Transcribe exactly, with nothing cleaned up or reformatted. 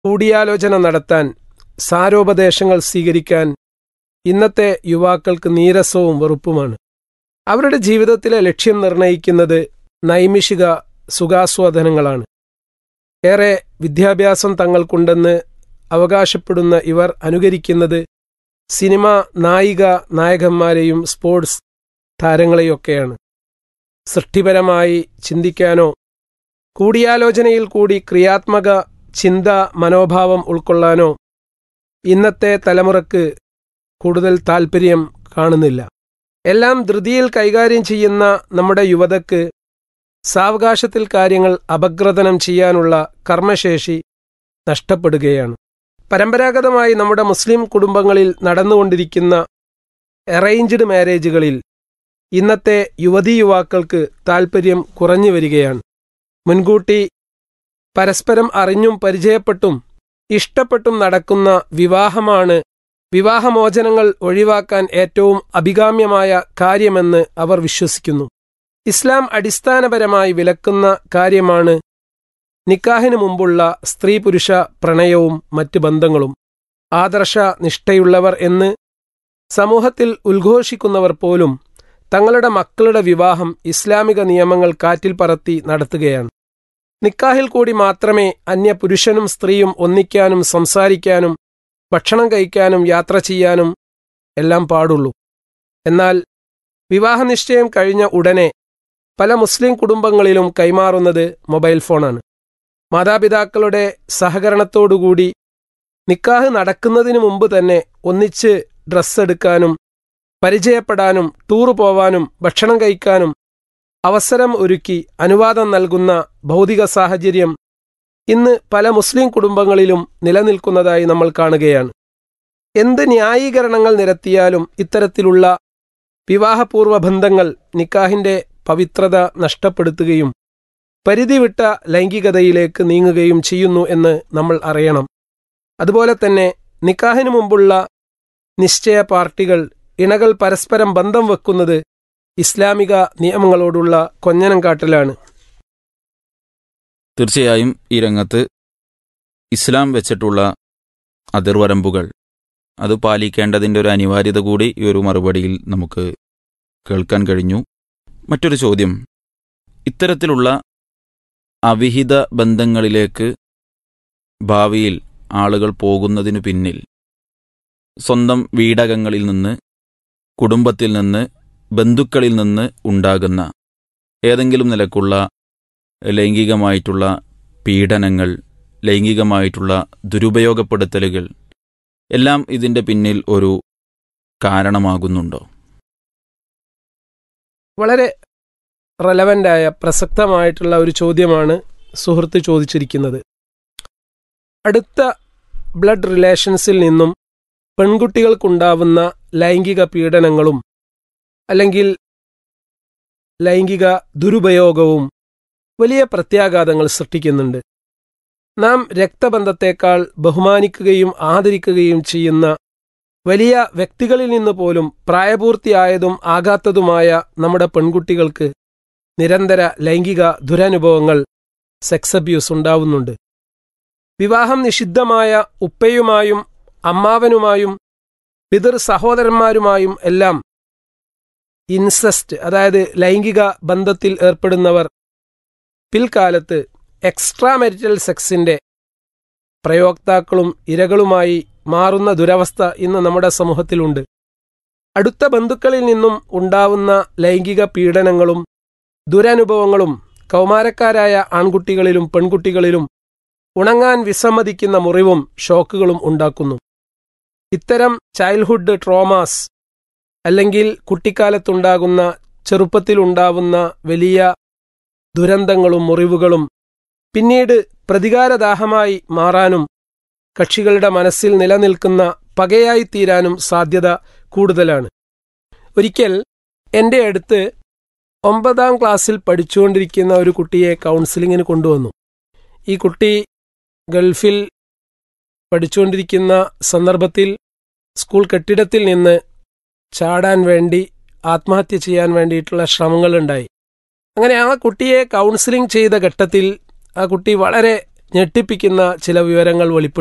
കൂടിയാലോചന നടത്താൻ, സാരോപദേശങ്ങൾ സ്വീകരിക്കാൻ ഇന്നത്തെ യുവാക്കൾക്ക് നീരസവും വെറുപ്പുമാണ്. അവരുടെ ജീവിതത്തിലെ ലക്ഷ്യം നിർണയിക്കുന്നത് നൈമിഷിക സുഖാസ്വാദനങ്ങളാണ്. ഏറെ വിദ്യാഭ്യാസം തങ്ങൾക്കുണ്ടെന്ന് അവകാശപ്പെടുന്ന ഇവർ അനുകരിക്കുന്നത് സിനിമ നായിക നായകന്മാരെയും സ്പോർട്സ് താരങ്ങളെയൊക്കെയാണ്. സൃഷ്ടിപരമായി ചിന്തിക്കാനോ കൂടിയാലോചനയിൽ കൂടി ക്രിയാത്മക ചിന്ത മനോഭാവം ഉൾക്കൊള്ളാനോ ഇന്നത്തെ തലമുറക്ക് കൂടുതൽ താൽപ്പര്യം കാണുന്നില്ല. എല്ലാം ധൃതിയിൽ കൈകാര്യം ചെയ്യുന്ന നമ്മുടെ യുവതയ്ക്ക് സാവകാശത്തിൽ കാര്യങ്ങൾ അപഗ്രഥനം ചെയ്യാനുള്ള കർമ്മശേഷി നഷ്ടപ്പെടുകയാണ്. പരമ്പരാഗതമായി നമ്മുടെ മുസ്ലിം കുടുംബങ്ങളിൽ നടന്നുകൊണ്ടിരിക്കുന്ന അറേഞ്ച്ഡ് മാരേജുകളിൽ ഇന്നത്തെ യുവതീ യുവാക്കൾക്ക് താൽപ്പര്യം കുറഞ്ഞു വരികയാണ്. മുൻകൂട്ടി പരസ്പരം അറിഞ്ഞും പരിചയപ്പെട്ടും ഇഷ്ടപ്പെട്ടും നടക്കുന്ന വിവാഹമാണ് വിവാഹമോചനങ്ങൾ ഒഴിവാക്കാൻ ഏറ്റവും അഭികാമ്യമായ കാര്യമെന്ന് അവർ വിശ്വസിക്കുന്നു. ഇസ്ലാം അടിസ്ഥാനപരമായി വിലക്കുന്ന കാര്യമാണ് നിക്കാഹിന് മുമ്പുള്ള സ്ത്രീ പുരുഷ പ്രണയവും മറ്റ് ബന്ധങ്ങളും. ആദർശ നിഷ്ഠയുള്ളവർ എന്ന് സമൂഹത്തിൽ ഉദ്ഘോഷിക്കുന്നവർ പോലും തങ്ങളുടെ മക്കളുടെ വിവാഹം ഇസ്ലാമിക നിയമങ്ങൾ കാറ്റിൽ പറത്തി നടത്തുകയാണ്. നിക്കാഹിൽ കൂടി മാത്രമേ അന്യ പുരുഷനും സ്ത്രീയും ഒന്നിക്കാനും സംസാരിക്കാനും ഭക്ഷണം കഴിക്കാനും യാത്ര ചെയ്യാനും എല്ലാം പാടുള്ളൂ. എന്നാൽ വിവാഹനിശ്ചയം കഴിഞ്ഞ ഉടനെ പല മുസ്ലിം കുടുംബങ്ങളിലും കൈമാറുന്നത് മൊബൈൽ ഫോണാണ്. മാതാപിതാക്കളുടെ സഹകരണത്തോടുകൂടി നിക്കാഹ് നടക്കുന്നതിന് മുമ്പ് തന്നെ ഒന്നിച്ച് ഡ്രസ്സ് എടുക്കാനും പരിചയപ്പെടാനും ടൂറ് പോവാനും ഭക്ഷണം കഴിക്കാനും അവസരം ഒരുക്കി അനുവാദം നൽകുന്ന ഭൗതിക സാഹചര്യം ഇന്ന് പല മുസ്ലിം കുടുംബങ്ങളിലും നിലനിൽക്കുന്നതായി നമ്മൾ കാണുകയാണ്. എന്ത് ന്യായീകരണങ്ങൾ നിരത്തിയാലും ഇത്തരത്തിലുള്ള വിവാഹപൂർവ്വ ബന്ധങ്ങൾ നിക്കാഹിന്റെ പവിത്രത നഷ്ടപ്പെടുത്തുകയും പരിധിവിട്ട ലൈംഗികതയിലേക്ക് നീങ്ങുകയും ചെയ്യുന്നു എന്ന് നമ്മൾ അറിയണം. അതുപോലെ തന്നെ നിക്കാഹിന് മുമ്പുള്ള നിശ്ചയ പാർട്ടികൾ ഇണകൾ പരസ്പരം ബന്ധം വെക്കുന്നത് ഇസ്ലാമിക നിയമങ്ങളോടുള്ള കൊഞ്ഞനം കാട്ടലാണ്. തീർച്ചയായും ഈ രംഗത്ത് ഇസ്ലാം വെച്ചിട്ടുള്ള അതിർവരമ്പുകൾ അത് പാലിക്കേണ്ടതിൻ്റെ ഒരു അനിവാര്യത കൂടി ഈ ഒരു മറുപടിയിൽ നമുക്ക് കേൾക്കാൻ കഴിഞ്ഞു. മറ്റൊരു ചോദ്യം, ഇത്തരത്തിലുള്ള അവിഹിത ബന്ധങ്ങളിലേക്ക് ഭാവിയിൽ ആളുകൾ പോകുന്നതിനു പിന്നിൽ സ്വന്തം വീടകങ്ങളിൽ നിന്ന്, കുടുംബത്തിൽ നിന്ന്, ബന്ധുക്കളിൽ നിന്ന് ഉണ്ടാകുന്ന ഏതെങ്കിലും നിലക്കുള്ള ലൈംഗികമായിട്ടുള്ള പീഡനങ്ങൾ, ലൈംഗികമായിട്ടുള്ള ദുരുപയോഗപ്പെടുത്തലുകൾ എല്ലാം ഇതിൻ്റെ പിന്നിൽ ഒരു കാരണമാകുന്നുണ്ടോ? വളരെ റെലവൻ്റായ പ്രസക്തമായിട്ടുള്ള ഒരു ചോദ്യമാണ് സുഹൃത്ത് ചോദിച്ചിരിക്കുന്നത്. അടുത്ത ബ്ലഡ് റിലേഷൻസിൽ നിന്നും പെൺകുട്ടികൾക്കുണ്ടാവുന്ന ലൈംഗിക പീഡനങ്ങളും അല്ലെങ്കിൽ ലൈംഗിക ദുരുപയോഗവും വലിയ പ്രത്യാഘാതങ്ങൾ സൃഷ്ടിക്കുന്നുണ്ട്. നാം രക്തബന്ധത്തേക്കാൾ ബഹുമാനിക്കുകയും ആദരിക്കുകയും ചെയ്യുന്ന വലിയ വ്യക്തികളിൽ നിന്ന് പോലും പ്രായപൂർത്തിയായതും ആകാത്തതുമായ നമ്മുടെ പെൺകുട്ടികൾക്ക് നിരന്തര ലൈംഗിക ദുരനുഭവങ്ങൾ, സെക്സ് അബ്യൂസ് ഉണ്ടാവുന്നുണ്ട്. വിവാഹം നിഷിദ്ധമായ ഉപ്പയുമായും അമ്മാവനുമായും പിതൃ സഹോദരന്മാരുമായും എല്ലാം ഇൻസെസ്റ്റ്, അതായത് ലൈംഗിക ബന്ധത്തിൽ ഏർപ്പെടുന്നവർ പിൽക്കാലത്ത് എക്സ്ട്രാ മാരിറ്റൽ സെക്സിന്റെ പ്രയോക്താക്കളും ഇരകളുമായി മാറുന്ന ദുരവസ്ഥ ഇന്ന് നമ്മുടെ സമൂഹത്തിലുണ്ട്. അടുത്ത ബന്ധുക്കളിൽ നിന്നും ഉണ്ടാവുന്ന ലൈംഗിക പീഡനങ്ങളും ദുരനുഭവങ്ങളും കൗമാരക്കാരായ ആൺകുട്ടികളിലും പെൺകുട്ടികളിലും ഉണങ്ങാൻ വിസമ്മതിക്കുന്ന മുറിവും ഷോക്കുകളും ഉണ്ടാക്കുന്നു. ഇത്തരം ചൈൽഡ്ഹുഡ് ട്രോമാസ് അല്ലെങ്കിൽ കുട്ടിക്കാലത്തുണ്ടാകുന്ന ചെറുപ്പത്തിലുണ്ടാവുന്ന വലിയ ദുരന്തങ്ങളും മുറിവുകളും പിന്നീട് പ്രതികാരദാഹമായി മാറാനും കക്ഷികളുടെ മനസ്സിൽ നിലനിൽക്കുന്ന പകയായിത്തീരാനും സാധ്യത കൂടുതലാണ്. ഒരിക്കൽ എൻ്റെ അടുത്ത് ഒമ്പതാം ക്ലാസ്സിൽ പഠിച്ചുകൊണ്ടിരിക്കുന്ന ഒരു കുട്ടിയെ കൗൺസിലിങ്ങിന് കൊണ്ടുവന്നു. ഈ കുട്ടി ഗൾഫിൽ പഠിച്ചുകൊണ്ടിരിക്കുന്ന സന്ദർഭത്തിൽ സ്കൂൾ കെട്ടിടത്തിൽ നിന്ന് ചാടാൻ വേണ്ടി ആത്മഹത്യ ചെയ്യാൻ വേണ്ടിയിട്ടുള്ള ശ്രമങ്ങളുണ്ടായി. അങ്ങനെ ആ കുട്ടിയെ കൗൺസിലിംഗ് ചെയ്ത ഘട്ടത്തിൽ ആ കുട്ടി വളരെ ഞെട്ടിപ്പിക്കുന്ന ചില വിവരങ്ങൾ വെളിപ്പെടുത്തി